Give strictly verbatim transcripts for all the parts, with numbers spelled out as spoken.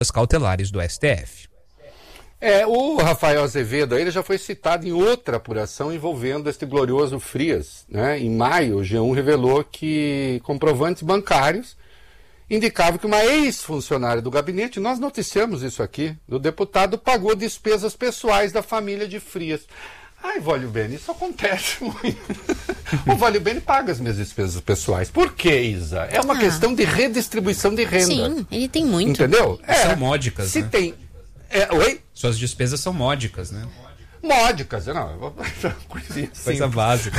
cautelares do S T F. É, o Rafael Azevedo ele já foi citado em outra apuração envolvendo este glorioso Frias, né? Em maio, o G um revelou que comprovantes bancários indicavam que uma ex-funcionária do gabinete, nós noticiamos isso aqui, do deputado, pagou despesas pessoais da família de Frias. Ai, Vólio Bene, isso acontece muito. O Vólio Bene paga as minhas despesas pessoais. Por quê, Isa? É uma ah. questão de redistribuição de renda. Sim, ele tem muito. Entendeu? É, são módicas, se né? tem... É, oi? Suas despesas são módicas, né? Módicas, não. Coisinha Coisa básica.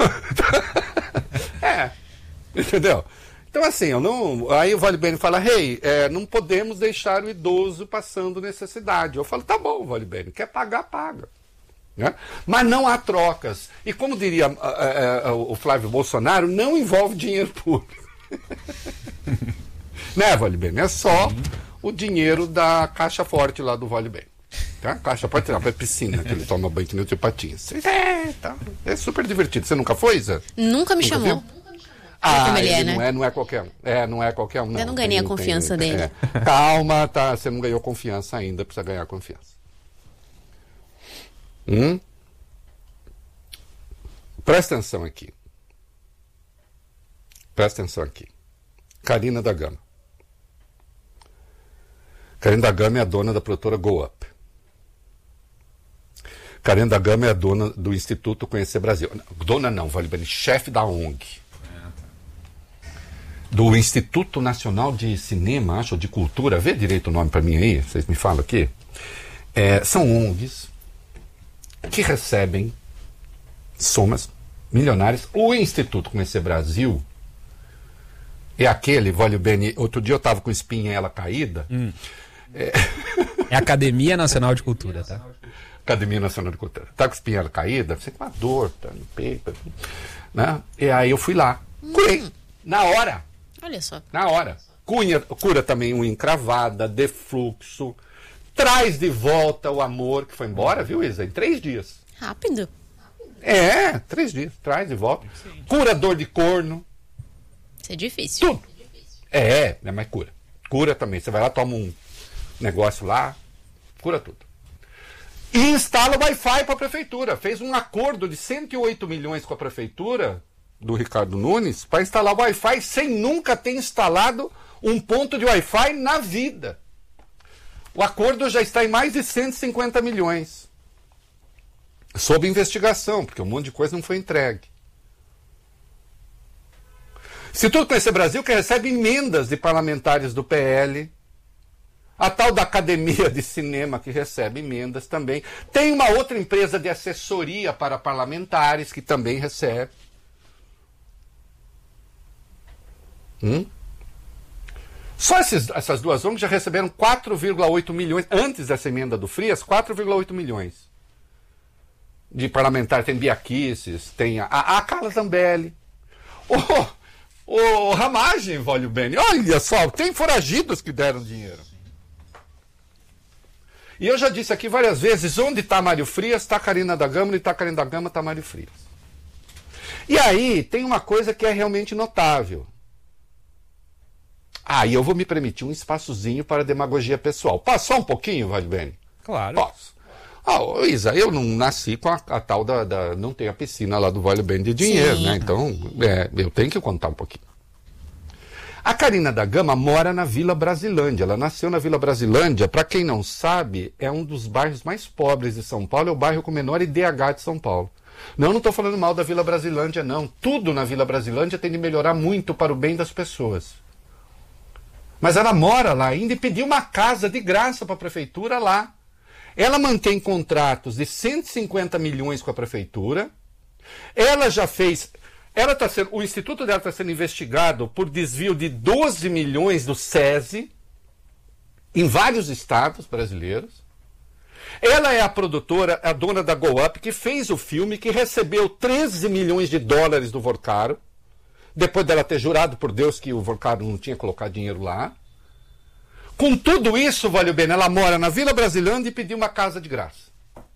É, entendeu? Então, assim, eu não. Aí o Vólio Bene fala, rei, hey, é, não podemos deixar o idoso passando necessidade. Eu falo, tá bom, Vólio Bene, quer pagar, paga. Né? Mas não há trocas. E como diria uh, uh, uh, o Flávio Bolsonaro, não envolve dinheiro público. Né, Vólio Bene? É só uhum. o dinheiro da caixa forte lá do Vólio Bene. Tá? Caixa forte não, é piscina, que ele toma banho de neutro e patins. É, tá. É super divertido. Você nunca foi, Zé? Nunca me nunca chamou. Viu? Ah, como ele é, não né? é, não é qualquer um. É, não é qualquer um. Não. Eu não ganhei tem, a confiança tem, dele. É. Calma, tá? Você não ganhou confiança ainda, precisa ganhar confiança. Hum? Presta atenção aqui. Presta atenção aqui. Karina da Gama. Karina da Gama é a dona da produtora Go Up. Karina da Gama é a dona do Instituto Conhecer Brasil. Dona não, Vale Bene, chefe da O N G. Do Instituto Nacional de Cinema, acho, de Cultura. Vê direito o nome para mim aí, vocês me falam aqui. É, são O N Gs que recebem somas milionárias. O Instituto Conhecer Brasil é aquele, Vólio Bene, outro dia eu estava com espinha ela caída. Hum. É... é a Academia Nacional de Cultura, tá? Academia Nacional de Cultura. Tá com espinha ela caída, você com uma dor, tá no peito, né? E aí eu fui lá, curei, hum. na hora. Olha só. Na hora. Cunha, cura também unha encravada, defluxo, traz de volta o amor que foi embora, viu, Isa? Em três dias. Rápido. É, três dias, traz de volta. Sim. Cura dor de corno. Isso é difícil. Tudo. É, né, mas cura. Cura também. Você vai lá, toma um negócio lá, cura tudo. E instala o Wi-Fi para a prefeitura. Fez um acordo de cento e oito milhões com a prefeitura do Ricardo Nunes para instalar o Wi-Fi sem nunca ter instalado um ponto de Wi-Fi na vida. O acordo já está em mais de cento e cinquenta milhões. Sob investigação, porque um monte de coisa não foi entregue. Instituto Conhecer Brasil, que recebe emendas de parlamentares do P L. A tal da Academia de Cinema, que recebe emendas também. Tem uma outra empresa de assessoria para parlamentares, que também recebe. Hum? Só esses, essas duas O N Gs já receberam quatro vírgula oito milhões, antes dessa emenda do Frias, quatro vírgula oito milhões de parlamentares. Tem Biaquices, tem a, a Carla Zambelli. Oh, o Ramagem, Vólio Bene, olha só, tem foragidos que deram dinheiro. E eu já disse aqui várias vezes, onde está Mário Frias, está Karina da Gama, e está Karina da Gama, está Mário Frias. E aí, tem uma coisa que é realmente notável. Aí ah, eu vou me permitir um espaçozinho para demagogia pessoal. Posso só um pouquinho, Vólio Bene? Claro. Posso. Ah, Isa, eu não nasci com a, a tal da, da... Não tem a piscina lá do Vólio Bene de dinheiro, Sim. né? Então, é, eu tenho que contar um pouquinho. A Karina da Gama mora na Vila Brasilândia. Ela nasceu na Vila Brasilândia. Para quem não sabe, é um dos bairros mais pobres de São Paulo. É o bairro com menor I D H de São Paulo. Não, não estou falando mal da Vila Brasilândia, não. Tudo na Vila Brasilândia tem de melhorar muito para o bem das pessoas. Mas ela mora lá ainda e pediu uma casa de graça para a prefeitura lá. Ela mantém contratos de cento e cinquenta milhões com a prefeitura. Ela já fez... Ela tá sendo, o instituto dela está sendo investigado por desvio de doze milhões do SESI em vários estados brasileiros. Ela é a produtora, a dona da Go Up, que fez o filme, que recebeu treze milhões de dólares do Vorcaro, depois dela ter jurado por Deus que o Vorcaro não tinha colocado dinheiro lá. Com tudo isso, Vólio Bene, ela mora na Vila Brasilândia e pediu uma casa de graça.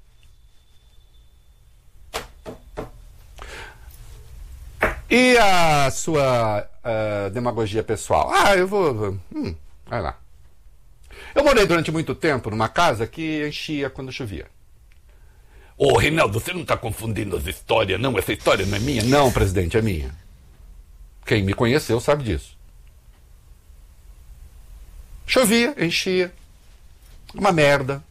E a sua uh, demagogia pessoal? Ah, eu vou... Hum, vai lá. Eu morei durante muito tempo numa casa que enchia quando chovia. Ô, Reinaldo, você não está confundindo as histórias, não? Essa história não é minha? Não, presidente, é minha. Quem me conheceu sabe disso. Chovia, enchia. Uma merda.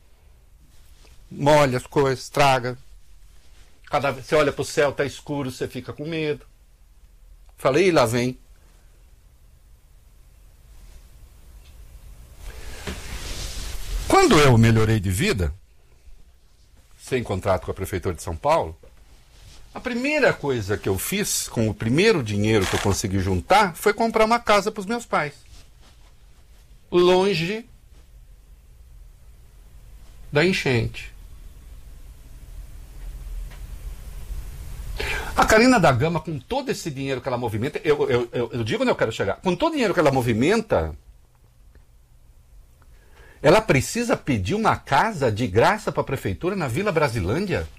Molha as coisas, estraga. Cada vez você olha para o céu, tá escuro, você fica com medo. Falei, lá vem. Quando eu melhorei de vida, sem contrato com a Prefeitura de São Paulo, a primeira coisa que eu fiz, com o primeiro dinheiro que eu consegui juntar, foi comprar uma casa para os meus pais. Longe da enchente. A Carina da Gama, com todo esse dinheiro que ela movimenta, eu, eu, eu, eu digo onde eu quero chegar, com todo o dinheiro que ela movimenta, ela precisa pedir uma casa de graça para a prefeitura na Vila Brasilândia?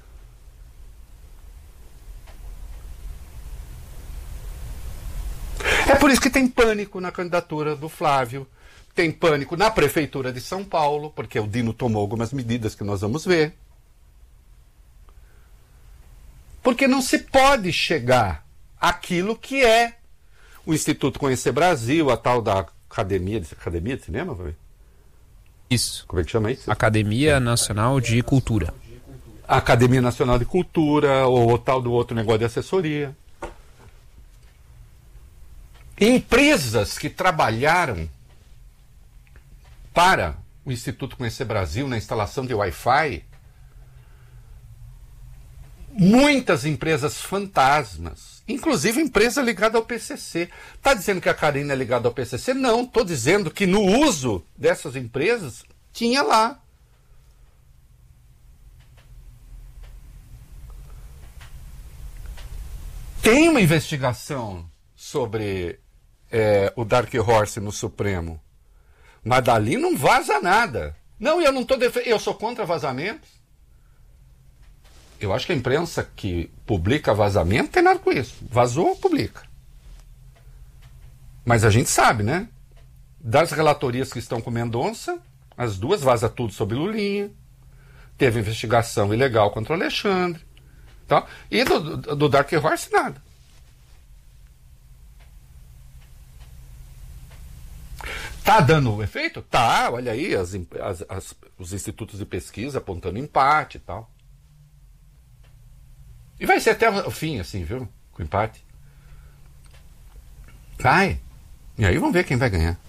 É por isso que tem pânico na candidatura do Flávio, tem pânico na prefeitura de São Paulo, porque o Dino tomou algumas medidas que nós vamos ver. Porque não se pode chegar àquilo que é o Instituto Conhecer Brasil, a tal da Academia de, Academia de Cinema, vai? Isso. Como é que chama isso? Academia Nacional de Cultura. A Academia Nacional de Cultura, ou o tal do outro negócio de assessoria. Empresas que trabalharam para o Instituto Conhecer Brasil na instalação de Wi-Fi, muitas empresas fantasmas, inclusive empresa ligada ao P C C. Está dizendo que a Carina é ligada ao P C C? Não, estou dizendo que no uso dessas empresas tinha lá. Tem uma investigação sobre é, o Dark Horse no Supremo, mas dali não vaza nada. Não, eu não estou def... eu sou contra vazamentos. Eu acho que a imprensa que publica vazamento tem nada com isso. Vazou, publica. Mas a gente sabe, né? Das relatorias que estão com Mendonça, as duas vaza tudo sobre Lulinha. Teve investigação ilegal contra o Alexandre. Tá? E do, do Dark Horse, nada. Tá dando efeito? Tá, olha aí, as, as, as, os institutos de pesquisa apontando empate e tal. E vai ser até o fim, assim, viu? Com empate. Vai. E aí vamos ver quem vai ganhar.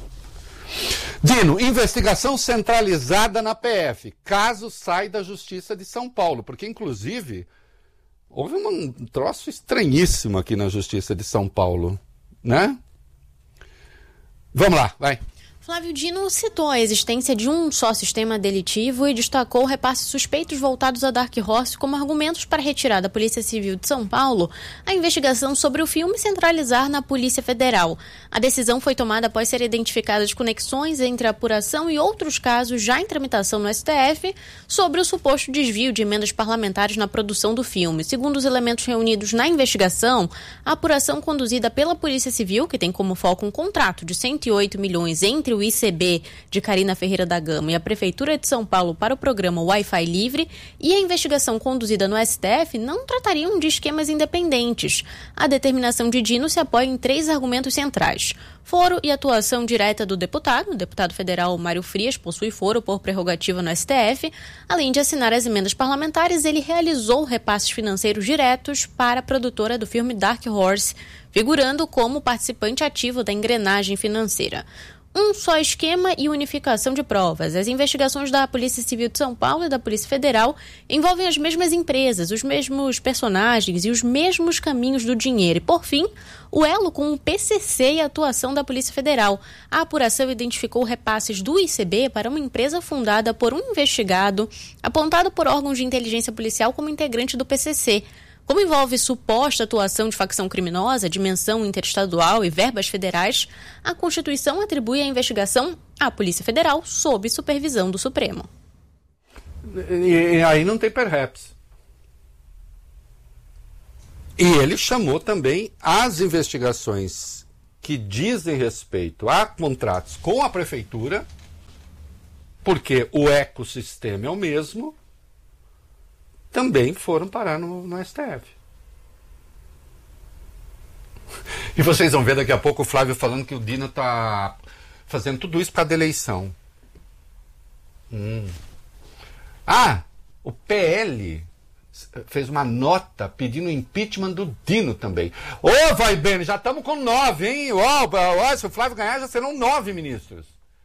Dino, investigação centralizada na P F. Caso sai da Justiça de São Paulo. Porque, inclusive, houve um troço estranhíssimo aqui na Justiça de São Paulo. Né? Vamos lá, vai. Flávio Dino citou a existência de um só sistema delitivo e destacou repasses suspeitos voltados a Dark Horse como argumentos para retirar da Polícia Civil de São Paulo a investigação sobre o filme e centralizar na Polícia Federal. A decisão foi tomada após ser identificadas conexões entre a apuração e outros casos já em tramitação no S T F sobre o suposto desvio de emendas parlamentares na produção do filme. Segundo os elementos reunidos na investigação, a apuração conduzida pela Polícia Civil, que tem como foco um contrato de cento e oito milhões entre o I C B de Carina Ferreira da Gama e a Prefeitura de São Paulo para o programa Wi-Fi Livre, e a investigação conduzida no S T F não tratariam de esquemas independentes. A determinação de Dino se apoia em três argumentos centrais. Foro e atuação direta do deputado. O deputado federal Mário Frias possui foro por prerrogativa no S T F. Além de assinar as emendas parlamentares, ele realizou repasses financeiros diretos para a produtora do filme Dark Horse, figurando como participante ativo da engrenagem financeira. Um só esquema e unificação de provas. As investigações da Polícia Civil de São Paulo e da Polícia Federal envolvem as mesmas empresas, os mesmos personagens e os mesmos caminhos do dinheiro. E, por fim, o elo com o P C C e a atuação da Polícia Federal. A apuração identificou repasses do I C B para uma empresa fundada por um investigado, apontado por órgãos de inteligência policial como integrante do P C C. Como envolve suposta atuação de facção criminosa, dimensão interestadual e verbas federais, a Constituição atribui a investigação à Polícia Federal sob supervisão do Supremo. E, e aí não tem perhaps. E ele chamou também as investigações que dizem respeito a contratos com a prefeitura, porque o ecossistema é o mesmo, também foram parar no, no S T F. E vocês vão ver daqui a pouco o Flávio falando que o Dino está fazendo tudo isso por causa da eleição. Hum. Ah, o P L fez uma nota pedindo o impeachment do Dino também. Ô, vai bem, já estamos com nove, hein? Ó, ó, se o Flávio ganhar, já serão nove ministros.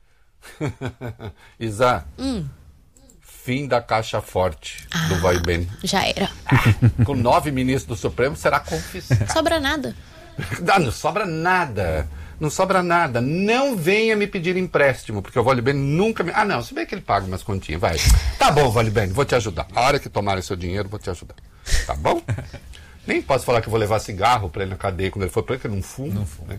Isa, hum. fim da caixa forte ah, do vai bem. Já era. Ah, com nove ministros do Supremo será confiscado. Sobra nada. Não, não sobra nada. Não sobra nada. Não venha me pedir empréstimo, porque o Vale Bene nunca me... Ah, não, se bem que ele paga umas continhas, vai. Tá bom, Vale Bene, vou te ajudar. A hora que tomarem seu dinheiro, vou te ajudar. Tá bom? Nem posso falar que eu vou levar cigarro pra ele na cadeia quando ele for preso, porque eu não fumo. Não fumo. Né?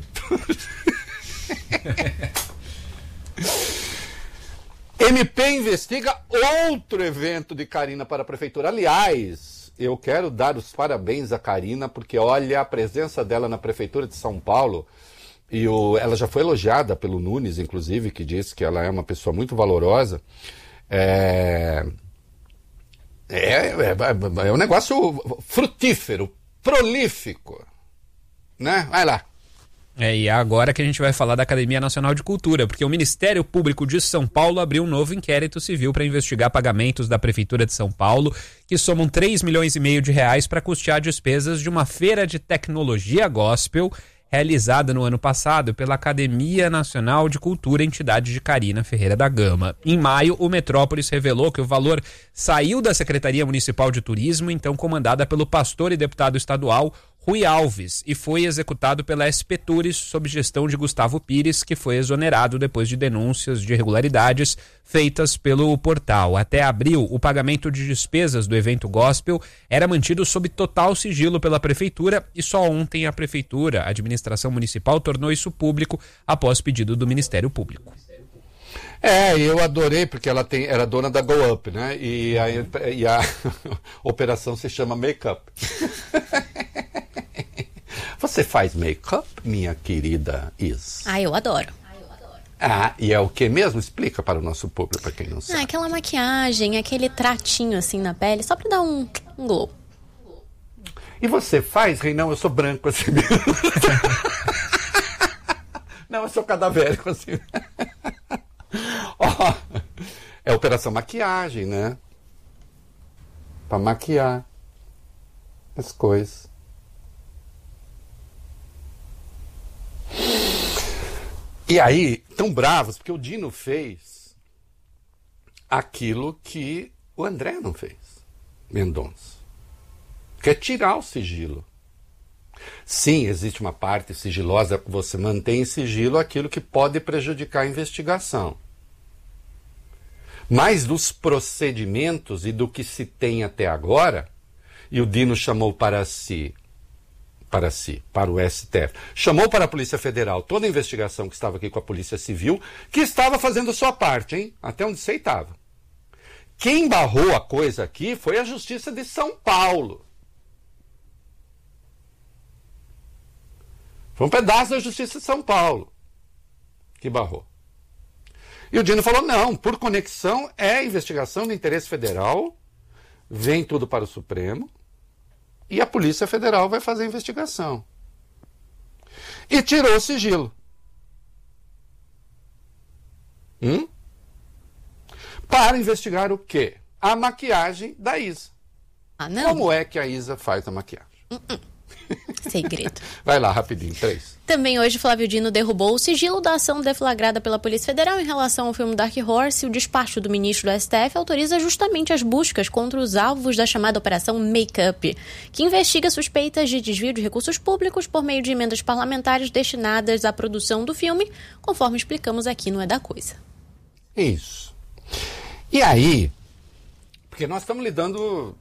M P investiga outro evento de Karina para a prefeitura. Aliás, eu quero dar os parabéns a Karina, porque olha, a presença dela na prefeitura de São Paulo... E o, ela já foi elogiada pelo Nunes, inclusive, que disse que ela é uma pessoa muito valorosa. É, é, é, é um negócio frutífero, prolífico. Né? Vai lá. É, e é agora que a gente vai falar da Academia Nacional de Cultura, porque o Ministério Público de São Paulo abriu um novo inquérito civil para investigar pagamentos da Prefeitura de São Paulo, que somam três milhões e meio de reais para custear despesas de uma feira de tecnologia gospel realizada no ano passado pela Academia Nacional de Cultura, entidade de Karina Ferreira da Gama. Em maio, o Metrópolis revelou que o valor saiu da Secretaria Municipal de Turismo, então comandada pelo pastor e deputado estadual Rui Alves, e foi executado pela S P Tours, sob gestão de Gustavo Pires, que foi exonerado depois de denúncias de irregularidades feitas pelo portal. Até abril, o pagamento de despesas do evento gospel era mantido sob total sigilo pela Prefeitura, e só ontem a Prefeitura, a administração municipal, tornou isso público após pedido do Ministério Público. É, eu adorei, porque ela tem, era dona da Go Up, né? E a, e a operação se chama Make-up. Você faz make-up, minha querida Is? Ah, eu adoro. Ah, e é o que mesmo? Explica para o nosso público, para quem não sabe. Ah, aquela maquiagem, aquele tratinho assim na pele, só para dar um, um glow. E você faz, Reinão? Eu sou branco assim mesmo. Não, eu sou cadavérico assim. Ó, é operação maquiagem, né? Para maquiar as coisas. E aí, tão bravos, porque o Dino fez aquilo que o André não fez, Mendonça, que é tirar o sigilo. Sim, existe uma parte sigilosa que você mantém em sigilo aquilo que pode prejudicar a investigação. Mas dos procedimentos e do que se tem até agora, e o Dino chamou para si, para si, para o S T F, chamou para a Polícia Federal toda a investigação que estava aqui com a Polícia Civil, que estava fazendo a sua parte, hein? Até onde você estava. Quem barrou a coisa aqui foi a Justiça de São Paulo. Foi um pedaço da Justiça de São Paulo que barrou. E o Dino falou, não, por conexão é investigação de interesse federal, vem tudo para o Supremo, e a Polícia Federal vai fazer a investigação. E tirou o sigilo. Hum? Para investigar o quê? A maquiagem da Isa. Ah, não? Como é que a Isa faz a maquiagem? Uh-uh. Segredo. Vai lá, rapidinho, três. Também hoje, Flávio Dino derrubou o sigilo da ação deflagrada pela Polícia Federal em relação ao filme Dark Horse. O despacho do ministro do S T F autoriza justamente as buscas contra os alvos da chamada Operação Make-up, que investiga suspeitas de desvio de recursos públicos por meio de emendas parlamentares destinadas à produção do filme, conforme explicamos aqui no É da Coisa. Isso. E aí, porque nós estamos lidando...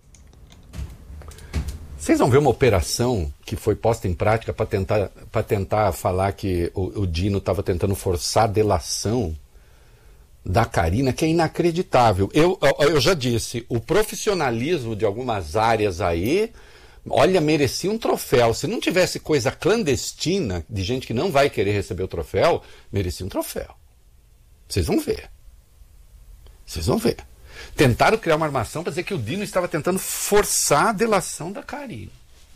Vocês vão ver uma operação que foi posta em prática para tentar, para tentar falar que o, o Dino estava tentando forçar a delação da Karina, que é inacreditável. Eu, eu já disse, o profissionalismo de algumas áreas aí Olha, merecia um troféu. Se não tivesse coisa clandestina, de gente que não vai querer receber o troféu, merecia um troféu. Vocês vão ver. Vocês vão ver. Tentaram criar uma armação para dizer que o Dino estava tentando forçar a delação da Karine.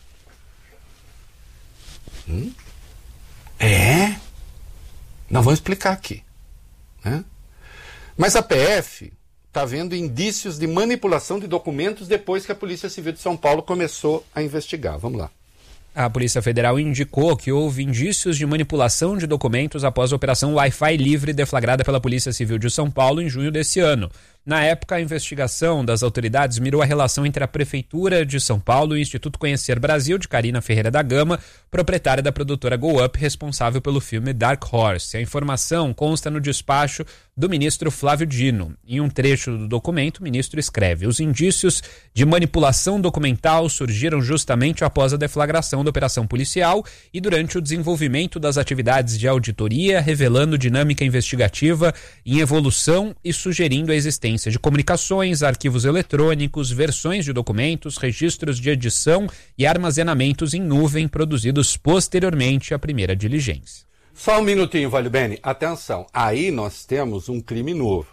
Hum? É? Não vamos explicar aqui. Né? Mas a P F está vendo indícios de manipulação de documentos depois que a Polícia Civil de São Paulo começou a investigar. Vamos lá. A Polícia Federal indicou que houve indícios de manipulação de documentos após a Operação Wi-Fi Livre deflagrada pela Polícia Civil de São Paulo em junho desse ano. Na época, a investigação das autoridades mirou a relação entre a Prefeitura de São Paulo e o Instituto Conhecer Brasil, de Carina Ferreira da Gama, proprietária da produtora Go Up, responsável pelo filme Dark Horse. A informação consta no despacho do ministro Flávio Dino. Em um trecho do documento, o ministro escreve: os indícios de manipulação documental surgiram justamente após a deflagração da operação policial e durante o desenvolvimento das atividades de auditoria, revelando dinâmica investigativa em evolução e sugerindo a existência de comunicações, arquivos eletrônicos, versões de documentos, registros de edição e armazenamentos em nuvem produzidos posteriormente à primeira diligência. Só um minutinho, Vale Bene. Atenção, aí nós temos um crime novo.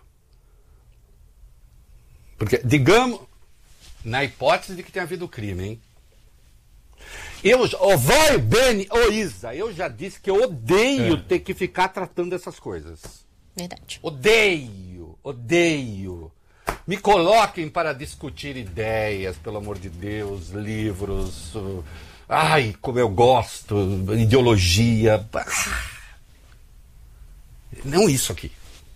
Porque, digamos, na hipótese de que tenha havido crime, hein? Eu, ô Vale Bene, ô Isa, eu já disse que eu odeio é. ter que ficar tratando dessas coisas. Verdade. Odeio, odeio. Me coloquem para discutir ideias, pelo amor de Deus, livros. Uh, ai, como eu gosto, ideologia. Não isso aqui.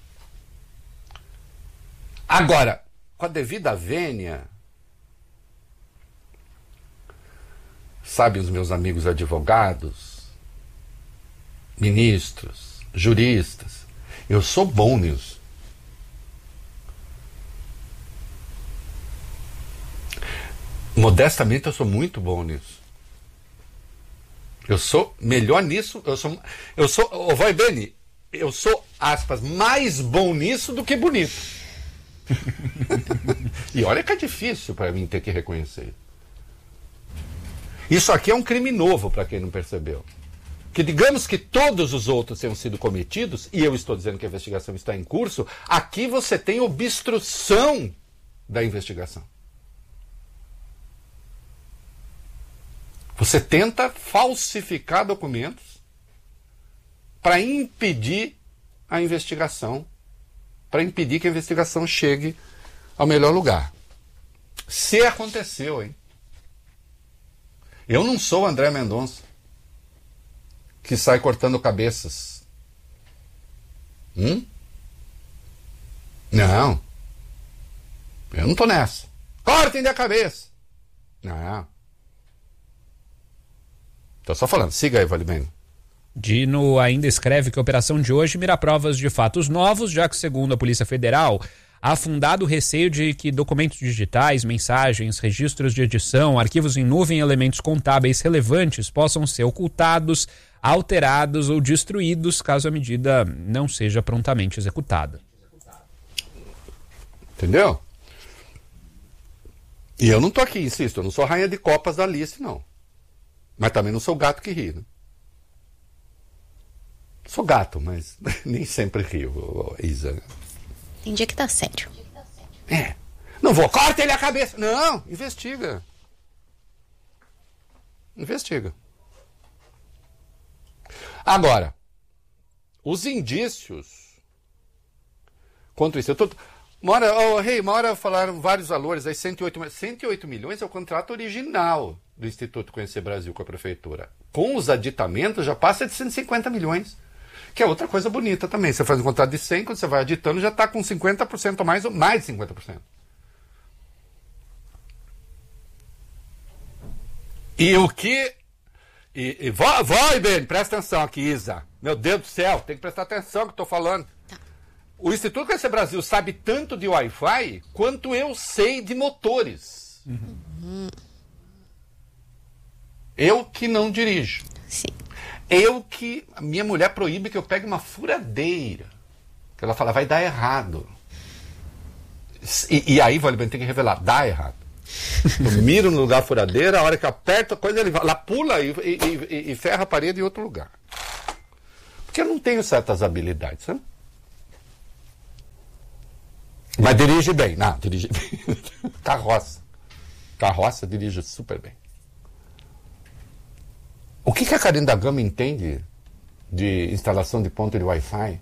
Agora, com a devida vênia, sabem os meus amigos advogados, ministros, juristas, eu sou bom nisso. Modestamente, eu sou muito bom nisso. Eu sou melhor nisso. Eu sou, eu sou, oh, vai Beni, eu sou, aspas, mais bom nisso do que bonito. E olha que é difícil para mim ter que reconhecer. Isso aqui é um crime novo para quem não percebeu. Que digamos que todos os outros tenham sido cometidos, e eu estou dizendo que a investigação está em curso, aqui você tem obstrução da investigação. Você tenta falsificar documentos para impedir a investigação, para impedir que a investigação chegue ao melhor lugar. Se aconteceu, hein? Eu não sou o André Mendonça, que sai cortando cabeças. Hum? Não. Eu não tô nessa. Cortem a cabeça. Não. Tô só falando. Siga aí, Vale Bene. Dino ainda escreve que a operação de hoje mira provas de fatos novos, já que, segundo a Polícia Federal, há fundado o receio de que documentos digitais, mensagens, registros de edição, arquivos em nuvem e elementos contábeis relevantes possam ser ocultados, alterados ou destruídos caso a medida não seja prontamente executada. Entendeu? E eu não tô aqui, insisto, eu não sou rainha de copas da Alice, não. Mas também não sou gato que ri, né? Sou gato, mas nem sempre rio, Isa. Tem dia que tá sério. É. Não vou, corta ele a cabeça. Não, investiga. Investiga. Agora, os indícios contra isso. Eu tô, uma hora, oh, hey, uma hora falaram vários valores, aí cento e oito, cento e oito milhões é o contrato original do Instituto Conhecer Brasil com a Prefeitura. Com os aditamentos já passa de cento e cinquenta milhões. Que é outra coisa bonita também. Você faz um contrato de cem, quando você vai aditando, já está com cinquenta por cento a mais, ou mais de cinquenta por cento. E o que... E, e, vai, vai, Ben, presta atenção aqui, Isa. Meu Deus do céu, tem que prestar atenção no que eu estou falando. Tá. O Instituto Conhecer Brasil sabe tanto de Wi-Fi quanto eu sei de motores. Uhum. Eu que não dirijo. Sim. Eu que... A minha mulher proíbe que eu pegue uma furadeira. Ela fala, vai dar errado. E, e aí, Vale Bene, tem que revelar, dá errado. Eu miro no lugar furadeira, a hora que aperta a coisa, ele vai, lá pula e, e, e, e ferra a parede em outro lugar. Porque eu não tenho certas habilidades, sabe? Mas dirige bem. Não, dirige bem. Carroça. Carroça dirige super bem. O que, que a Karina da Gama entende de instalação de ponto de Wi-Fi?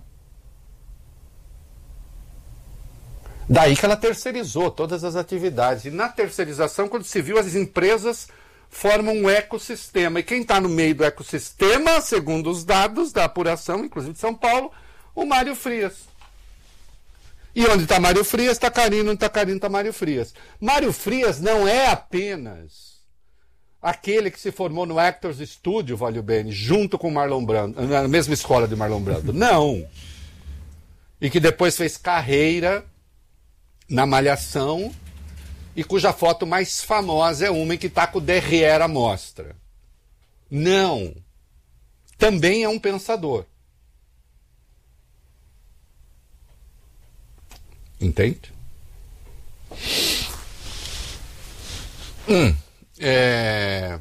Daí que ela terceirizou todas as atividades. E na terceirização, quando se viu, as empresas formam um ecossistema. E quem está no meio do ecossistema, segundo os dados da apuração, inclusive de São Paulo, o Mário Frias. E onde está Mário Frias, está Karina, onde está Karina, está Mário Frias. Mário Frias não é apenas aquele que se formou no Actors Studio, Value Bene, junto com Marlon Brando, na mesma escola de Marlon Brando. Não. E que depois fez carreira na Malhação, e cuja foto mais famosa é uma em que está com o Derrière à mostra. Não. Também é um pensador. Entende? Hum, é...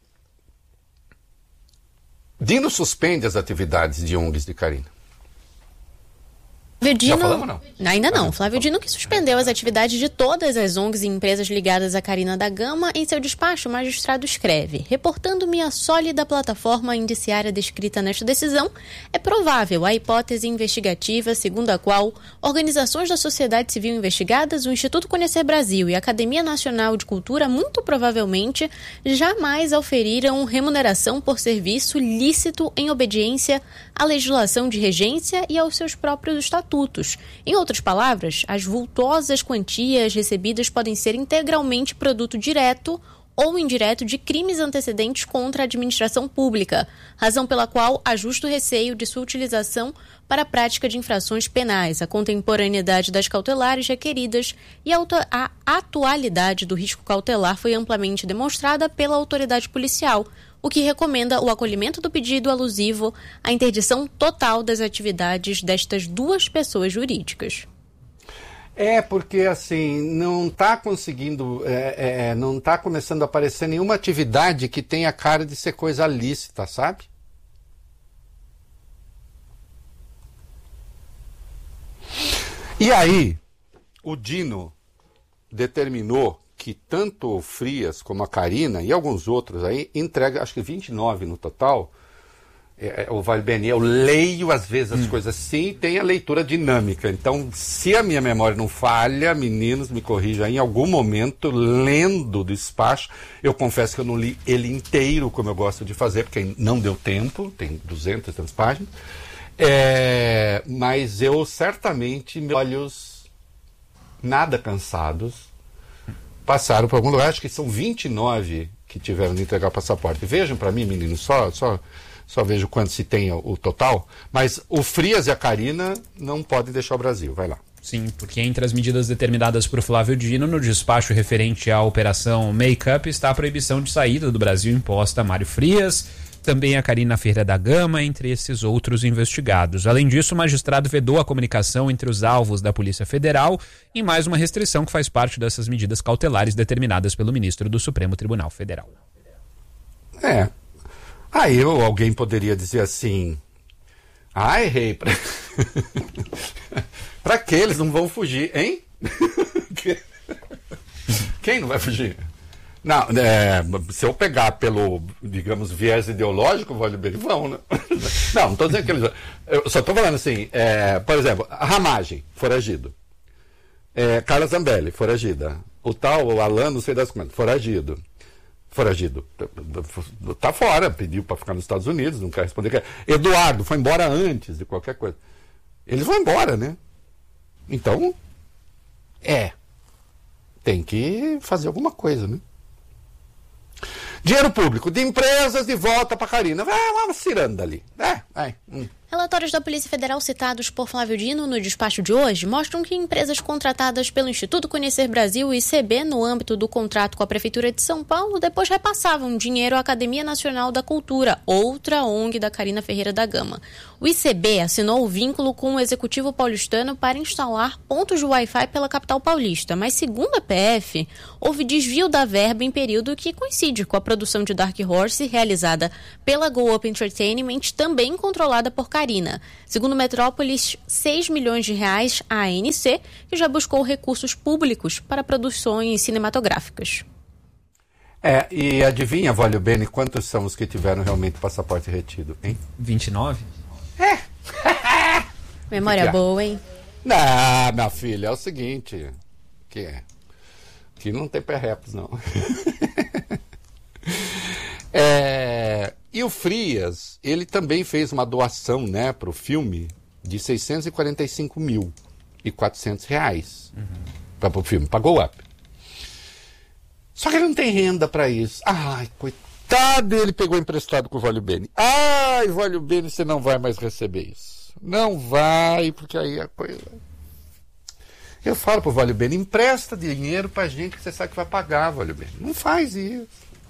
Dino suspende as atividades de O N Gs de Karina. Flávio Dino... Já falamos, não? Ainda não. Flávio Dino que suspendeu as atividades de todas as O N Gs e empresas ligadas a Karina da Gama. Em seu despacho, o magistrado escreve: reportando-me a sólida plataforma indiciária descrita nesta decisão, é provável a hipótese investigativa segundo a qual organizações da sociedade civil investigadas, o Instituto Conhecer Brasil e a Academia Nacional de Cultura, muito provavelmente, jamais auferiram remuneração por serviço lícito em obediência à legislação de regência e aos seus próprios estatutos. Em outras palavras, as vultosas quantias recebidas podem ser integralmente produto direto ou indireto de crimes antecedentes contra a administração pública, razão pela qual há justo receio de sua utilização para a prática de infrações penais, a contemporaneidade das cautelares requeridas e a atualidade do risco cautelar foi amplamente demonstrada pela autoridade policial, o que recomenda o acolhimento do pedido alusivo à interdição total das atividades destas duas pessoas jurídicas. É, porque assim, não está conseguindo, é, é, não está começando a aparecer nenhuma atividade que tenha cara de ser coisa lícita, sabe? E aí, o Dino determinou que tanto o Frias como a Karina e alguns outros aí entrega, acho que vinte e nove no total. É, o Value Bene, eu leio às vezes as hum. coisas assim e tem a leitura dinâmica. Então, se a minha memória não falha, meninos, me corrijam aí, em algum momento, lendo o despacho, eu confesso que eu não li ele inteiro, como eu gosto de fazer, porque não deu tempo, tem duzentas tantas páginas. É, mas eu certamente, meus olhos nada cansados, passaram por algum lugar, acho que são vinte e nove que tiveram de entregar o passaporte. Vejam para mim, meninos, só, só, só vejo quanto se tem o, o total, mas o Frias e a Karina não podem deixar o Brasil. Vai lá. Sim, porque entre as medidas determinadas por Flávio Dino no despacho referente à operação Make-up está a proibição de saída do Brasil imposta a Mário Frias, também a Karina Ferreira da Gama, entre esses outros investigados. Além disso, o magistrado vedou a comunicação entre os alvos da Polícia Federal em mais uma restrição que faz parte dessas medidas cautelares determinadas pelo ministro do Supremo Tribunal Federal. É. Aí eu, alguém poderia dizer assim: ah, errei. Pra, pra que eles não vão fugir, hein? Quem não vai fugir? Não, é, se eu pegar pelo, digamos, viés ideológico, Value Bene, vão, né? Não, não estou dizendo que eles... Eu só estou falando assim, é, por exemplo, a Ramagem, foragido. É, Carla Zambelli, foragida. O tal, o Alan, não sei das quantas, foragido. Foragido. Tá fora, pediu para ficar nos Estados Unidos, não quer responder. Eduardo foi embora antes de qualquer coisa. Eles vão embora, né? Então, é. Tem que fazer alguma coisa, né? Dinheiro público de empresas de volta para Karina. Vai uma ciranda ali. É, vai. Hum. Relatórios da Polícia Federal citados por Flávio Dino no despacho de hoje mostram que empresas contratadas pelo Instituto Conhecer Brasil e I C B no âmbito do contrato com a Prefeitura de São Paulo depois repassavam dinheiro à Academia Nacional da Cultura, outra O N G da Carina Ferreira da Gama. O I C B assinou o vínculo com o Executivo paulistano para instalar pontos de Wi-Fi pela capital paulista, mas segundo a P F, houve desvio da verba em período que coincide com a produção de Dark Horse realizada pela Go Up Entertainment, também controlada por Carina. Segundo Metrópolis, seis milhões de reais à A N C, que já buscou recursos públicos para produções cinematográficas. É, e adivinha, Vólio Bene, quantos são os que tiveram realmente passaporte retido, hein? vinte e nove? É. Memória que boa, hein? Não, minha filha, é o seguinte, que é, que não tem perrepos, não. é, e o Frias, ele também fez uma doação, né, para o filme de seiscentos e quarenta e cinco mil e quatrocentos reais uhum. para o filme, pagou up. Só que ele não tem renda para isso. Ai, coitado, ele pegou emprestado com o Vólio Bene. Ai, Vólio Bene, você não vai mais receber isso. Não vai, porque aí a coisa... Eu falo pro Vólio Bene, empresta dinheiro pra gente que você sabe que vai pagar, Vólio Bene. Não faz isso.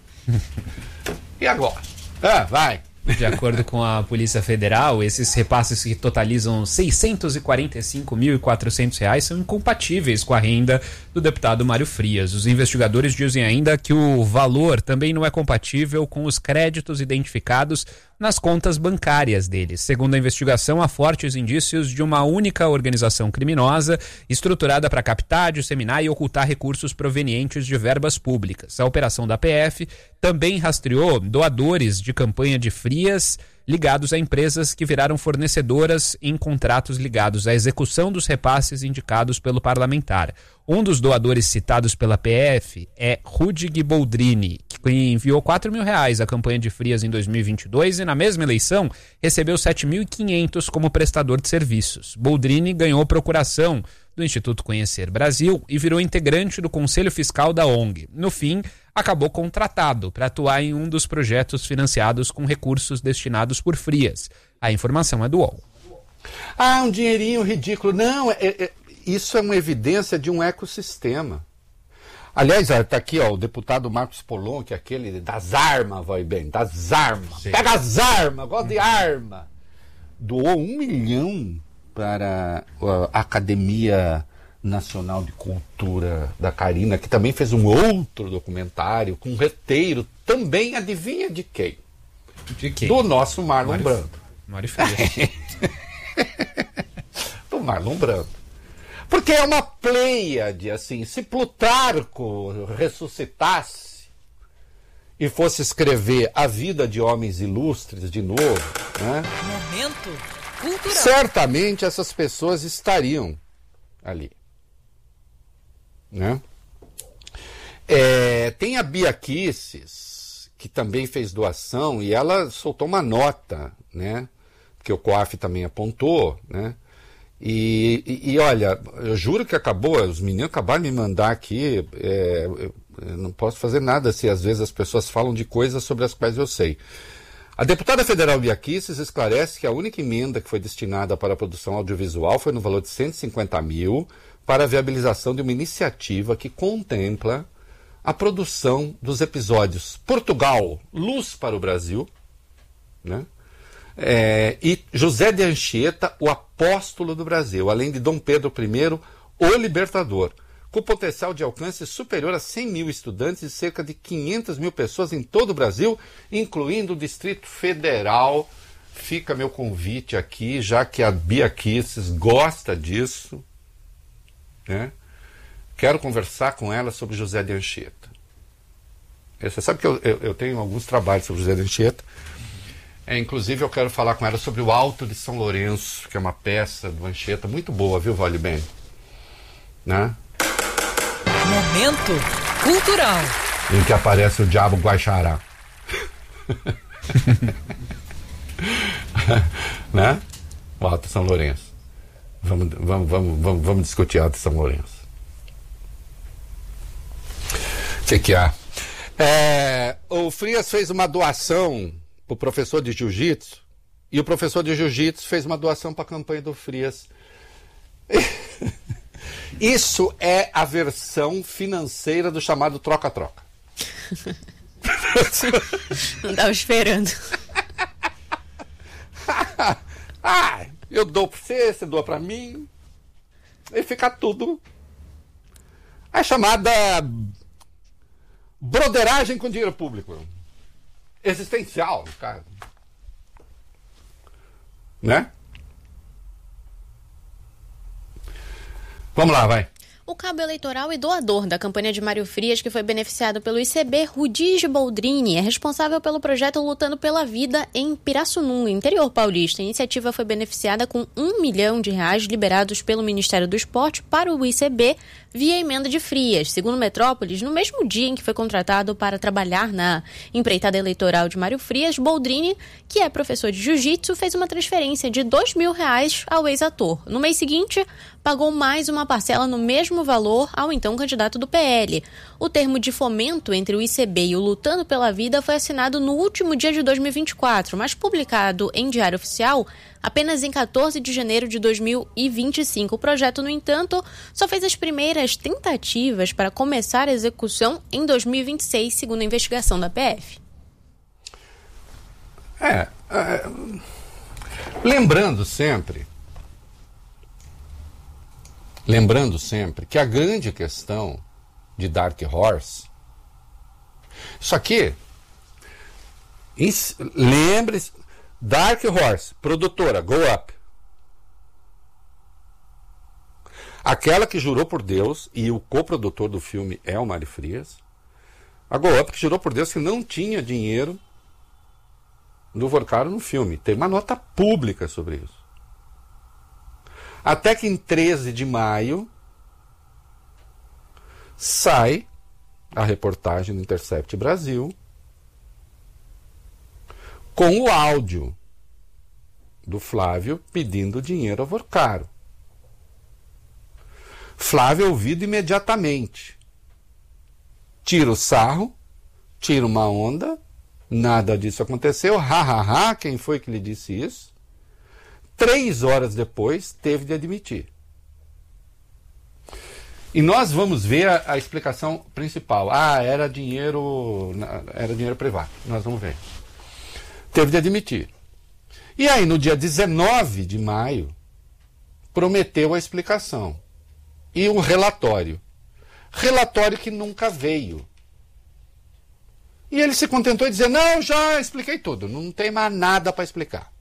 E agora? Ah, vai. De acordo com a Polícia Federal, esses repasses que totalizam seiscentos e quarenta e cinco mil e quatrocentos reais são incompatíveis com a renda do deputado Mário Frias. Os investigadores dizem ainda que o valor também não é compatível com os créditos identificados nas contas bancárias deles. Segundo a investigação, há fortes indícios de uma única organização criminosa estruturada para captar, disseminar e ocultar recursos provenientes de verbas públicas. A operação da P F também rastreou doadores de campanha de Frias ligados a empresas que viraram fornecedoras em contratos ligados à execução dos repasses indicados pelo parlamentar. Um dos doadores citados pela P F é Rudig Boldrini, que enviou quatro mil reais à campanha de Frias em dois mil e vinte e dois e, na mesma eleição, recebeu sete mil e quinhentos como prestador de serviços. Boldrini ganhou procuração do Instituto Conhecer Brasil e virou integrante do Conselho Fiscal da O N G. No fim, acabou contratado para atuar em um dos projetos financiados com recursos destinados por Frias. A informação é do U O L. Ah, um dinheirinho ridículo. Não, é, é, isso é uma evidência de um ecossistema. Aliás, está aqui ó, o deputado Marcos Polon, que é aquele das armas, vai bem, das armas. Sim. Pega as armas, gosta de arma. Doou um milhão para a Academia Nacional de Cultura da Carina, que também fez um outro documentário com um roteiro também, adivinha de quem? De quem? Do nosso Marlon Mário, Brando. Mário Frias. Do Marlon Brando. Porque é uma pleiade, assim, se Plutarco ressuscitasse e fosse escrever a vida de homens ilustres de novo, né? Momento cultural. Certamente essas pessoas estariam ali. Né? É, tem a Bia Kisses, que também fez doação, e ela soltou uma nota, né? Que o COAF também apontou, né? E, e, e olha, eu juro que acabou, os meninos acabaram de me mandar aqui, é, eu, eu não posso fazer nada se às vezes as pessoas falam de coisas sobre as quais eu sei. A deputada federal Bia Kisses esclarece que a única emenda que foi destinada para a produção audiovisual foi no valor de cento e cinquenta mil para a viabilização de uma iniciativa que contempla a produção dos episódios Portugal, Luz para o Brasil, né? É, e José de Anchieta, o apóstolo do Brasil, além de Dom Pedro I, o libertador, com potencial de alcance superior a cem mil estudantes e cerca de quinhentas mil pessoas em todo o Brasil, incluindo o Distrito Federal. Fica meu convite aqui, já que a Bia Kisses gosta disso, né? Quero conversar com ela sobre José de Anchieta. Você sabe que eu, eu, eu tenho alguns trabalhos sobre José de Anchieta. É, inclusive eu quero falar com ela sobre o Alto de São Lourenço, que é uma peça do Anchieta muito boa, viu, Vale Bem? Né? Momento cultural. Em que aparece o Diabo Guaxará. Né? O Alto de São Lourenço. Vamos, vamos, vamos, vamos, vamos discutir Alto de São Lourenço. O que que há? É, o Frias fez uma doação o professor de jiu-jitsu, E o professor de jiu-jitsu fez uma doação para a campanha do Frias. Isso é a versão financeira do chamado troca-troca. Não estava esperando. Ah, eu dou para você, você doa para mim. E fica tudo. É chamada broderagem com dinheiro público. Existencial, cara. Né? Vamos lá, vai. O cabo eleitoral e doador da campanha de Mário Frias, que foi beneficiado pelo I C B, Rudigi Boldrini, é responsável pelo projeto Lutando pela Vida em Pirassununga, interior paulista. A iniciativa foi beneficiada com um milhão de reais liberados pelo Ministério do Esporte para o I C B via emenda de Frias. Segundo Metrópolis, no mesmo dia em que foi contratado para trabalhar na empreitada eleitoral de Mário Frias, Boldrini, que é professor de jiu-jitsu, fez uma transferência de dois mil reais ao ex-ator. No mês seguinte, pagou mais uma parcela no mesmo valor ao então candidato do P L. O termo de fomento entre o I C B e o Lutando pela Vida foi assinado no último dia de dois mil e vinte e quatro, mas publicado em Diário Oficial apenas em quatorze de janeiro de dois mil e vinte e cinco. O projeto, no entanto, só fez as primeiras tentativas para começar a execução em dois mil e vinte e seis, segundo a investigação da P F. É, é lembrando sempre Lembrando sempre que a grande questão de Dark Horse, isso aqui, lembre-se, Dark Horse, produtora, Go Up. Aquela que jurou por Deus, e o coprodutor do filme é o Mário Frias, a Go Up que jurou por Deus que não tinha dinheiro do Vorcaro no filme. Tem uma nota pública sobre isso. Até que em treze de maio sai a reportagem do Intercept Brasil com o áudio do Flávio pedindo dinheiro ao Vorcaro. Flávio é ouvido imediatamente. Tira o sarro, tira uma onda, nada disso aconteceu, ha, ha, ha, quem foi que lhe disse isso? Três horas depois, teve de admitir. E nós vamos ver a, a explicação principal. Ah, era dinheiro, era dinheiro privado. Nós vamos ver. Teve de admitir. E aí, no dia dezenove de maio, prometeu a explicação. E um relatório. Relatório que nunca veio. E ele se contentou em dizer, não, já expliquei tudo, não tem mais nada para explicar.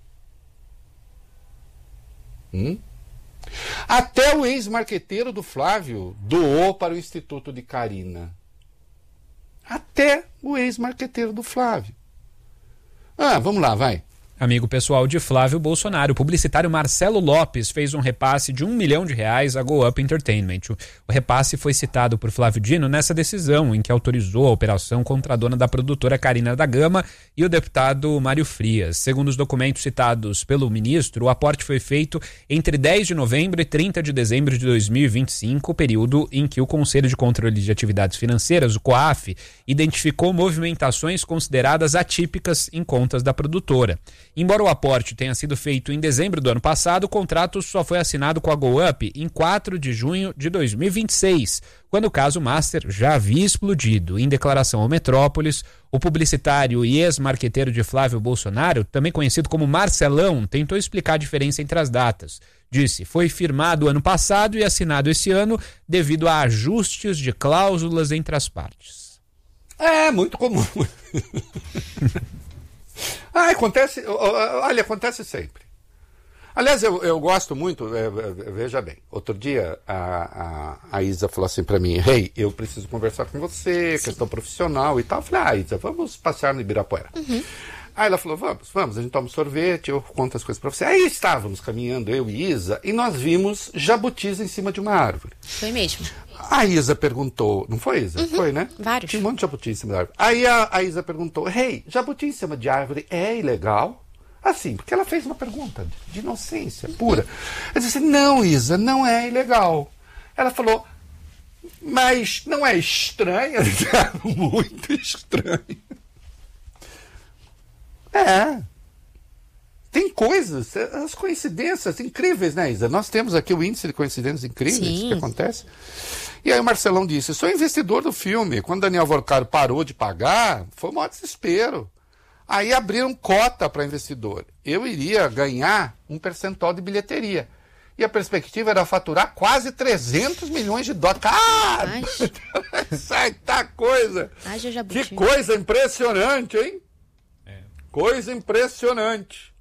Hum? Até o ex-marqueteiro do Flávio doou para o Instituto de Carina. Até o ex-marqueteiro do Flávio. Ah, vamos lá, vai. Amigo pessoal de Flávio Bolsonaro, o publicitário Marcelo Lopes fez um repasse de um milhão de reais à Go Up Entertainment. O repasse foi citado por Flávio Dino nessa decisão, em que autorizou a operação contra a dona da produtora Carina da Gama e o deputado Mário Frias. Segundo os documentos citados pelo ministro, o aporte foi feito entre dez de novembro e trinta de dezembro de dois mil e vinte e cinco, período em que o Conselho de Controle de Atividades Financeiras, o COAF, identificou movimentações consideradas atípicas em contas da produtora. Embora o aporte tenha sido feito em dezembro do ano passado, o contrato só foi assinado com a Go Up em quatro de junho de dois mil e vinte e seis, quando o caso Master já havia explodido. Em declaração ao Metrópolis, o publicitário e ex-marqueteiro de Flávio Bolsonaro, também conhecido como Marcelão, tentou explicar a diferença entre as datas. Disse, foi firmado ano passado e assinado esse ano devido a ajustes de cláusulas entre as partes. É, muito comum. Ah, acontece, olha, acontece sempre. Aliás, eu, eu gosto muito, é, é, veja bem, outro dia a, a, a Isa falou assim pra mim, Rei, eu preciso conversar com você, Sim. questão profissional e tal. Eu falei, ah, Isa, vamos passear no Ibirapuera. Uhum. Aí ela falou, vamos, vamos, a gente toma um sorvete, eu conto as coisas pra você. Aí estávamos caminhando, eu e Isa, e nós vimos jabutis em cima de uma árvore. Foi mesmo. A Isa perguntou, não foi, Isa? Uhum, foi, né? Vários. Tinha um monte de jabuti em cima da árvore. Aí a, a Isa perguntou, Rei, jabuti em cima de árvore é ilegal? Assim, porque ela fez uma pergunta de, de inocência pura. Eu disse, não, Isa, não é ilegal. Ela falou, mas não é estranho? Muito estranho. É. Tem coisas, as coincidências incríveis, né, Isa? Nós temos aqui o índice de coincidências incríveis Sim. que acontece. E aí o Marcelão disse, sou investidor do filme. Quando Daniel Volcaro parou de pagar, foi um maior desespero. Aí abriram cota para investidor. Eu iria ganhar um percentual de bilheteria. E a perspectiva era faturar quase trezentos milhões de dólares. Cara, sai tá coisa. Haja Que jabuti. coisa impressionante, hein? É. Coisa impressionante.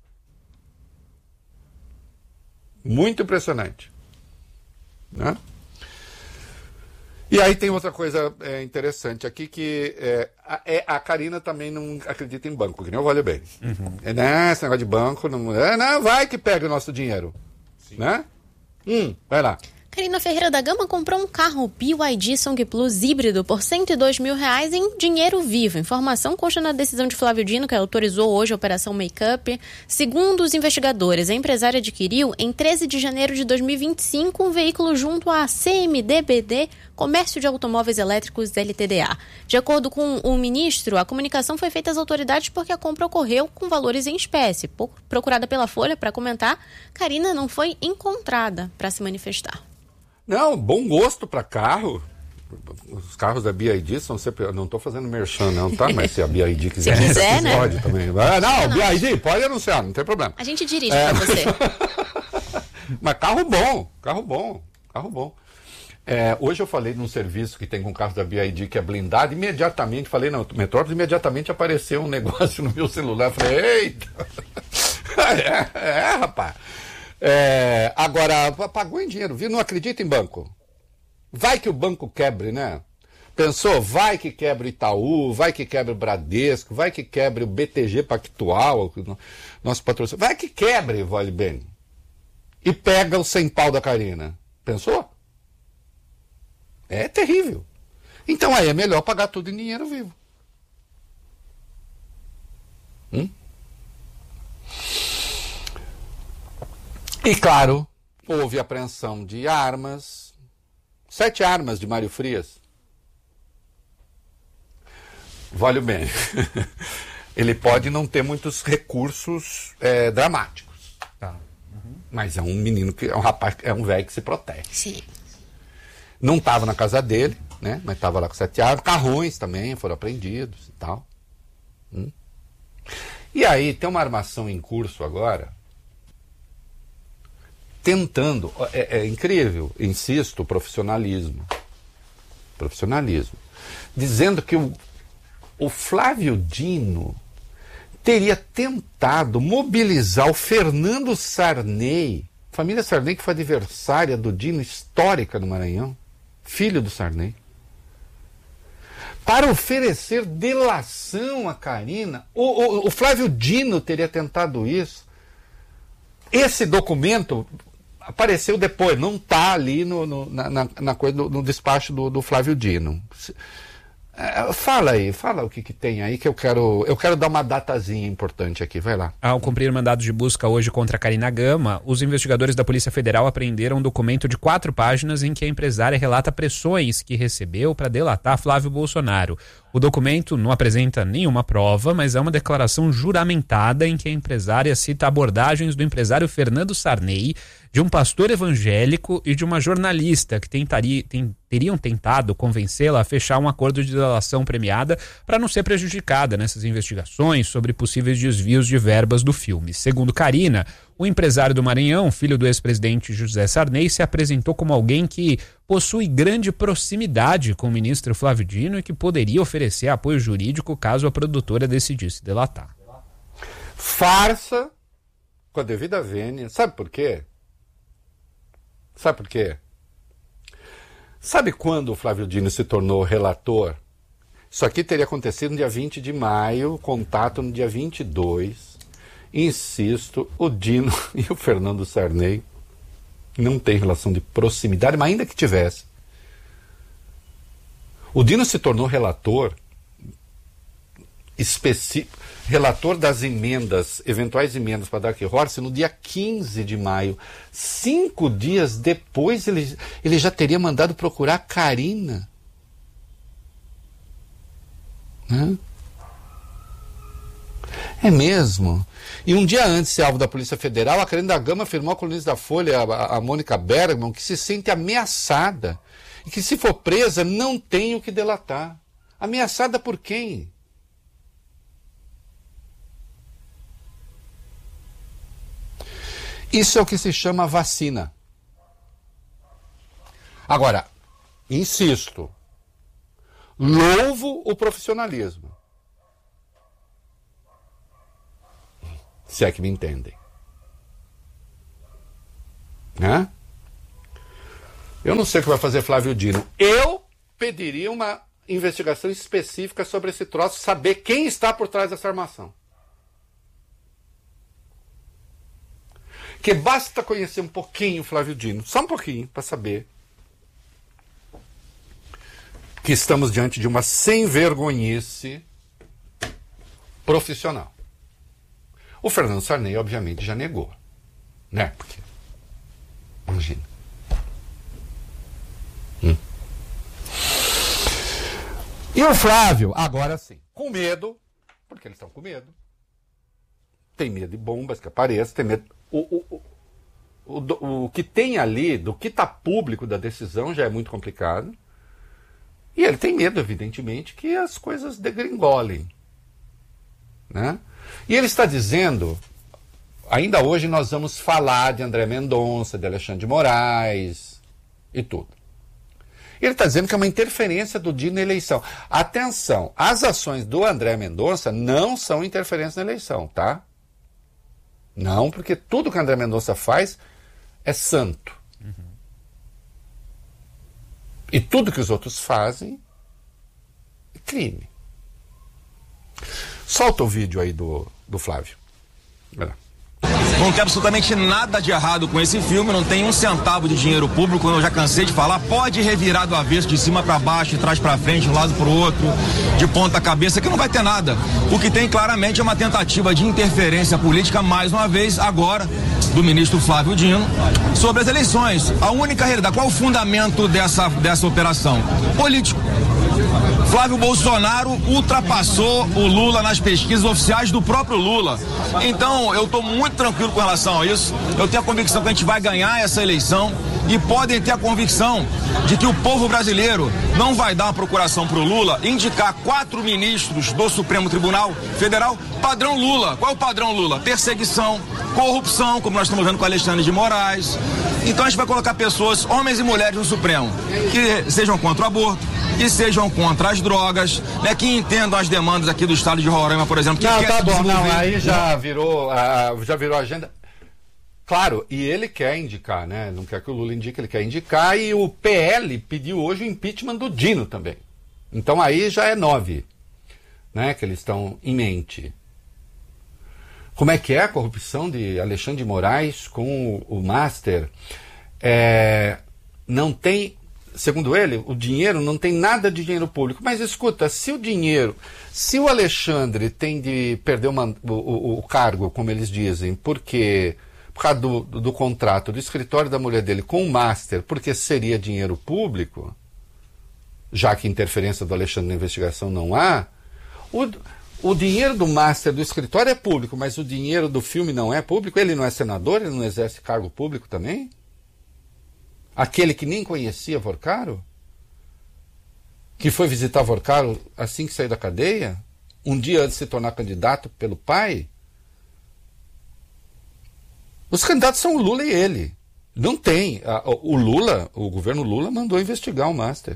Muito impressionante. Né? E aí tem outra coisa é, interessante aqui, que é, a, é, a Karina também não acredita em banco, que nem eu olho bem. Uhum. É, né, esse negócio de banco, não, é, não vai que pega o nosso dinheiro. Sim. Né? Hum, vai lá. Karina Ferreira da Gama comprou um carro B Y D Song Plus híbrido por cento e dois mil reais em dinheiro vivo. Informação consta na decisão de Flávio Dino, que autorizou hoje a Operação Make-up. Segundo os investigadores, a empresária adquiriu, em treze de janeiro de dois mil e vinte e cinco, um veículo junto à C M D B D, Comércio de Automóveis Elétricos L T D A. De acordo com o ministro, a comunicação foi feita às autoridades porque a compra ocorreu com valores em espécie. Procurada pela Folha para comentar, Karina não foi encontrada para se manifestar. Não, bom gosto para carro. Os carros da B Y D são sempre... Eu não estou fazendo merchan, não, tá? Mas se a B Y D quiser, se quiser, né? pode também. Ah, não, não, B Y D pode anunciar, não tem problema. A gente dirige é... para você. Mas carro bom, carro bom, carro bom. É, hoje eu falei num serviço que tem com carros da B Y D que é blindado, imediatamente, falei não, Metrópolis, imediatamente apareceu um negócio no meu celular. Falei, eita! é, é, rapaz. É, agora, pagou em dinheiro, viu? Não acredita em banco. Vai que o banco quebre, né? Pensou? Vai que quebre o Itaú, vai que quebre o Bradesco, vai que quebre o B T G Pactual, nosso patrocínio. Vai que quebre, vale bem. E pega o cem pau da Karina. Pensou? É terrível. Então aí é melhor pagar tudo em dinheiro vivo. Hum? E claro, houve apreensão de armas, sete armas de Mário Frias. Vale bem. Ele pode não ter muitos recursos é, dramáticos. Tá. Uhum. Mas é um menino, que é um rapaz, é um velho que se protege. Sim. Não estava na casa dele, né? Mas estava lá com sete armas. Carrões também foram apreendidos e tal. Hum. E aí tem uma armação em curso agora, tentando, é, é incrível, insisto, profissionalismo. Profissionalismo. Dizendo que o, o Flávio Dino teria tentado mobilizar o Fernando Sarney, família Sarney que foi adversária do Dino, histórica no Maranhão, filho do Sarney, para oferecer delação a Karina. O, o, o Flávio Dino teria tentado isso. Esse documento apareceu depois, não está ali no, no, na, na, na coisa do, no despacho do, do Flávio Dino. É, fala aí, fala o que, que tem aí, que eu quero, eu quero dar uma datazinha importante aqui, vai lá. Ao cumprir mandados de busca hoje contra Karina Gama, os investigadores da Polícia Federal apreenderam um documento de quatro páginas em que a empresária relata pressões que recebeu para delatar Flávio Bolsonaro. O documento não apresenta nenhuma prova, mas é uma declaração juramentada em que a empresária cita abordagens do empresário Fernando Sarney, de um pastor evangélico e de uma jornalista que tentaria, tem, teriam tentado convencê-la a fechar um acordo de delação premiada para não ser prejudicada nessas investigações sobre possíveis desvios de verbas do filme. Segundo Karina, o empresário do Maranhão, filho do ex-presidente José Sarney, se apresentou como alguém que possui grande proximidade com o ministro Flávio Dino e que poderia oferecer apoio jurídico caso a produtora decidisse delatar. Farsa com a devida vênia. Sabe por quê? Sabe por quê? Sabe quando o Flávio Dino se tornou relator? Isso aqui teria acontecido no dia vinte de maio, contato no dia vinte e dois. Insisto, o Dino e o Fernando Sarney não têm relação de proximidade, mas ainda que tivesse. O Dino se tornou relator específico, relator das emendas, eventuais emendas para Dark Horse no dia quinze de maio. Cinco dias depois ele, ele já teria mandado procurar a Karina. Né? É mesmo? E um dia antes de ser alvo da Polícia Federal, a Karina da Gama afirmou à colunista da Folha, a, a Mônica Bergman, que se sente ameaçada e que, se for presa, não tem o que delatar. Ameaçada por quem? Isso é o que se chama vacina. Agora, insisto, louvo o profissionalismo. Se é que me entendem. Né? Eu não sei o que vai fazer Flávio Dino. Eu pediria uma investigação específica sobre esse troço, saber quem está por trás dessa armação. Que basta conhecer um pouquinho Flávio Dino, só um pouquinho, para saber que estamos diante de uma sem-vergonhice profissional. O Fernando Sarney, obviamente, já negou, né? Porque, imagina. Hum. E o Flávio, agora sim, com medo, porque eles estão com medo. Tem medo de bombas que apareçam, tem medo... O, o, o, o, o que tem ali, do que está público da decisão, já é muito complicado. E ele tem medo, evidentemente, que as coisas degringolem. Né? E ele está dizendo, ainda hoje nós vamos falar de André Mendonça, de Alexandre de Moraes e tudo. Ele está dizendo que é uma interferência do Dino na eleição. Atenção, as ações do André Mendonça não são interferência na eleição, tá? Não, porque tudo que o André Mendonça faz é santo. Uhum. E tudo que os outros fazem é crime. Solta o vídeo aí do, do Flávio. Vai lá. Não tem absolutamente nada de errado com esse filme, não tem um centavo de dinheiro público, como eu já cansei de falar. Pode revirar do avesso, de cima para baixo, de trás para frente, de um lado para o outro, de ponta cabeça, que não vai ter nada. O que tem claramente é uma tentativa de interferência política, mais uma vez, agora, do ministro Flávio Dino, sobre as eleições. A única realidade, qual é o fundamento dessa, dessa operação? Político. Flávio Bolsonaro ultrapassou o Lula nas pesquisas oficiais do próprio Lula. Então, eu estou muito tranquilo com relação a isso. Eu tenho a convicção que a gente vai ganhar essa eleição e podem ter a convicção de que o povo brasileiro não vai dar uma procuração para o Lula, indicar quatro ministros do Supremo Tribunal Federal padrão Lula. Qual é o padrão Lula? Perseguição, corrupção, como nós estamos vendo com Alexandre de Moraes. Então a gente vai colocar pessoas, homens e mulheres no Supremo, que sejam contra o aborto, que sejam contra as drogas, né, que entendam as demandas aqui do estado de Roraima, por exemplo. Que não, quer tá bom, desenvolver... não, aí já virou, uh, já virou agenda. Claro, e ele quer indicar, né? Não quer que o Lula indique, ele quer indicar, e o P L pediu hoje o impeachment do Dino também. Então aí já é nove, né? Que eles estão em mente. Como é que é a corrupção de Alexandre de Moraes com o, o Master? É, não tem, segundo ele, o dinheiro não tem nada de dinheiro público. Mas escuta, se o dinheiro, se o Alexandre tem de perder uma, o, o, o cargo, como eles dizem, porque por causa do, do, do contrato do escritório da mulher dele com o Master, porque seria dinheiro público, já que interferência do Alexandre na investigação não há, o, o dinheiro do Master do escritório é público, mas o dinheiro do filme não é público? Ele não é senador? Ele não exerce cargo público também? Aquele que nem conhecia Vorcaro? Que foi visitar Vorcaro assim que saiu da cadeia? Um dia antes de se tornar candidato pelo pai? Os candidatos são o Lula e ele. Não tem. O Lula, o governo Lula mandou investigar o Master.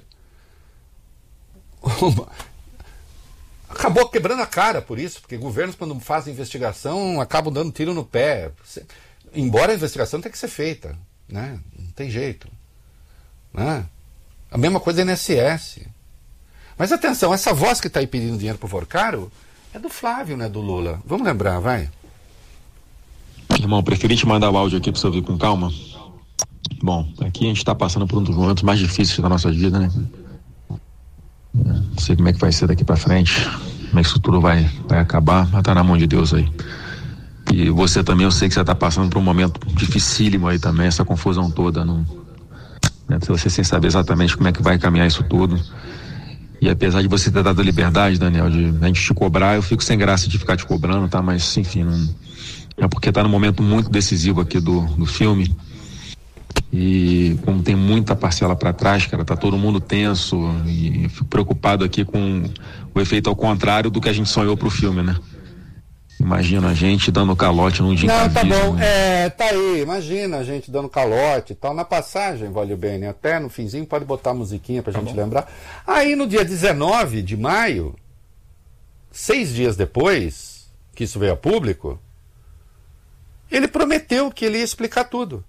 Acabou quebrando a cara por isso, porque governos, quando fazem investigação, acabam dando tiro no pé. Embora a investigação tenha que ser feita, né? Não tem jeito. Né? A mesma coisa do I N S S. Mas atenção, essa voz que está aí pedindo dinheiro para o Vorcaro é do Flávio, não é do Lula. Vamos lembrar, vai. Irmão, preferi te mandar o áudio aqui para você ouvir com calma. Bom, aqui a gente está passando por um dos momentos mais difíceis da nossa vida, né? Não sei como é que vai ser daqui para frente, como é que isso tudo vai, vai acabar, mas tá na mão de Deus aí. E você também, eu sei que você tá passando por um momento dificílimo aí também, essa confusão toda, não, né? Você sem saber exatamente como é que vai caminhar isso tudo. E apesar de você ter dado a liberdade, Daniel, de a gente te cobrar, eu fico sem graça de ficar te cobrando, tá? Mas, enfim, não... é porque tá num momento muito decisivo aqui do, do filme. E como tem muita parcela para trás, cara, tá todo mundo tenso e eu fico preocupado aqui com o efeito ao contrário do que a gente sonhou pro filme, né? Imagina a gente dando calote num dia. Não, tá bom, né? É, tá aí, imagina a gente dando calote e tal. Na passagem, vale bem, até no finzinho pode botar a musiquinha pra tá gente bom. lembrar. Aí no dia dezenove de maio, seis dias depois que isso veio a público, ele prometeu que ele ia explicar tudo.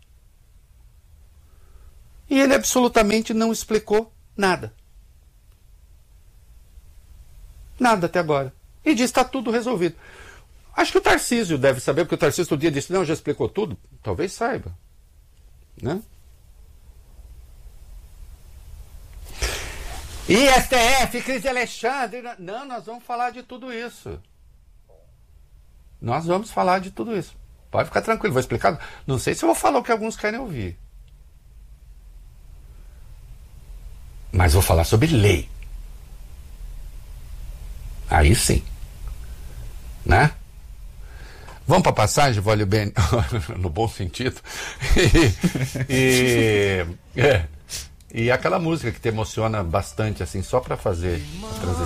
E ele absolutamente não explicou nada. Nada até agora. E diz que está tudo resolvido. Acho que o Tarcísio deve saber, porque o Tarcísio todo dia disse, não, já explicou tudo. Talvez saiba. Né? E S T F, Cris Alexandre... Não, nós vamos falar de tudo isso. Nós vamos falar de tudo isso. Pode ficar tranquilo, vou explicar. Não sei se eu vou falar o que alguns querem ouvir. Mas vou falar sobre lei. Aí sim. Né? Vamos para a passagem, vale bem, no bom sentido. E, e, é, e aquela música que te emociona bastante, assim, só para fazer a transição.